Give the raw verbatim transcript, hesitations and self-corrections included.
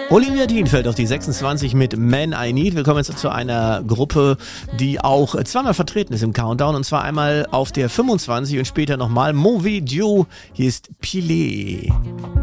Olivia Dean fällt auf die sechsundzwanzig mit Man I Need. Wir kommen jetzt zu einer Gruppe, die auch zweimal vertreten ist im Countdown. Und zwar einmal auf der fünfundzwanzig und später nochmal Mauvais Dieu. Hier ist Pilé.